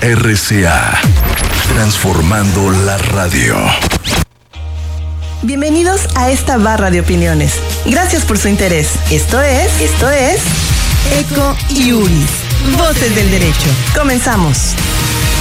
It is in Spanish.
RCA, transformando la radio. Bienvenidos a esta barra de opiniones. Gracias por su interés. Esto es Eco y Uris, Voces del Derecho. Comenzamos.